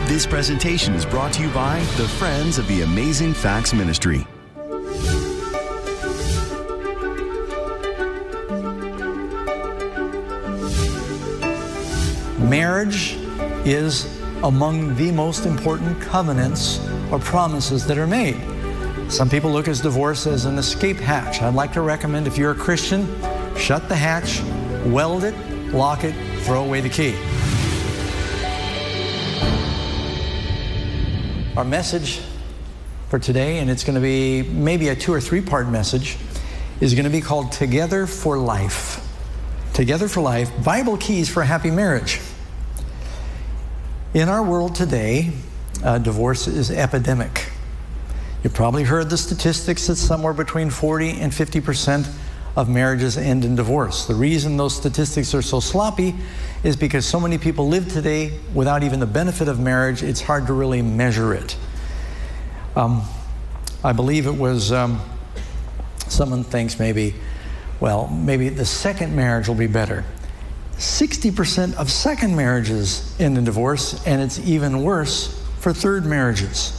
This presentation is brought to you by the Friends of the Amazing Facts Ministry. Marriage is among the most important covenants or promises that are made. Some people look at divorce as an escape hatch. I'd like to recommend, if you're a Christian, shut the hatch, weld it, lock it, throw away the key. Our message for today, and it's going to be maybe a 2 or 3 part message, is going to be called Together for Life. Together for Life, Bible Keys for a Happy Marriage. In our world today, divorce is epidemic. You probably heard the statistics that somewhere between 40 and 50% of marriages end in divorce. The reason those statistics are so sloppy is because so many people live today without even the benefit of marriage. It's hard to really measure it. I believe it was, someone thinks maybe the second marriage will be better. 60% of second marriages end in divorce, and it's even worse for third marriages.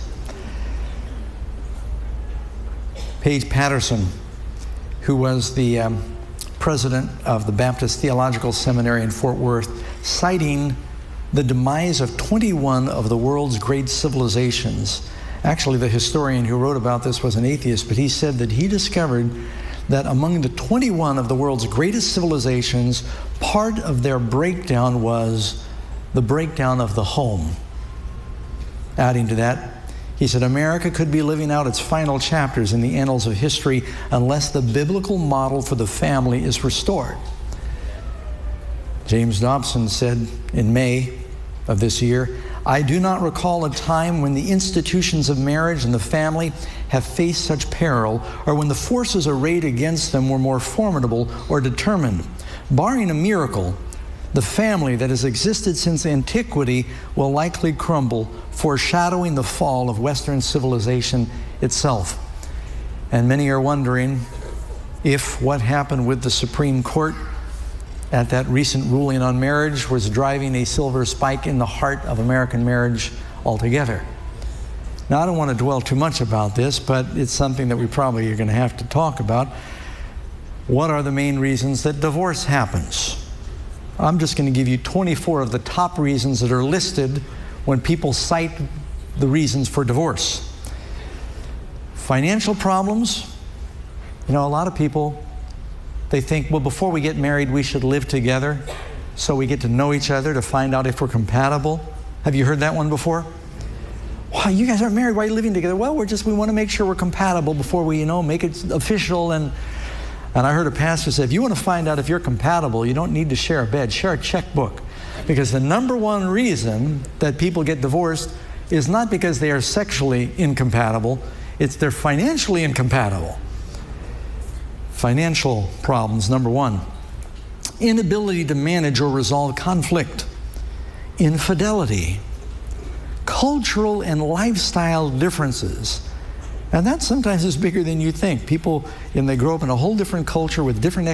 Paige Patterson, who was the president of the Baptist Theological Seminary in Fort Worth, citing the demise of 21 of the world's great civilizations. Actually, the historian who wrote about this was an atheist, but he said that he discovered that among the 21 of the world's greatest civilizations, part of their breakdown was the breakdown of the home. Adding to that, he said, America could be living out its final chapters in the annals of history unless the biblical model for the family is restored. James Dobson said in May of this year, I do not recall a time when the institutions of marriage and the family have faced such peril, or when the forces arrayed against them were more formidable or determined. Barring a miracle, the family that has existed since antiquity will likely crumble, foreshadowing the fall of Western civilization itself. And many are wondering if what happened with the Supreme Court at that recent ruling on marriage was driving a silver spike in the heart of American marriage altogether. Now, I don't want to dwell too much about this, but it's something that we probably are going to have to talk about. What are the main reasons that divorce happens? I'm just going to give you 24 of the top reasons that are listed when people cite the reasons for divorce. Financial problems. You know, a lot of people, they think, well, before we get married, we should live together so we get to know each other to find out if we're compatible. Have you heard that one before? Wow, you guys aren't married, why are you living together? Well, we want to make sure we're compatible before we, make it official. And I heard a pastor say, if you want to find out if you're compatible, you don't need to share a bed, share a checkbook. Because the number one reason that people get divorced is not because they are sexually incompatible, it's they're financially incompatible. Financial problems, number one. Inability to manage or resolve conflict. Infidelity. Cultural and lifestyle differences. And that sometimes is bigger than you think. People, they grow up in a whole different culture with different